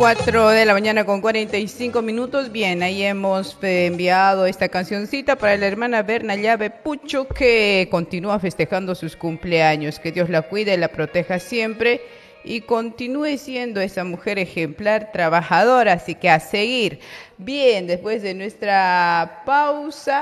4 de la mañana con 45 minutos. Bien, ahí hemos enviado esta cancioncita para la hermana Berna Llave Pucho, que continúa festejando sus cumpleaños. Que Dios la cuide, la proteja siempre y continúe siendo esa mujer ejemplar, trabajadora. Así que a seguir. Bien, después de nuestra pausa.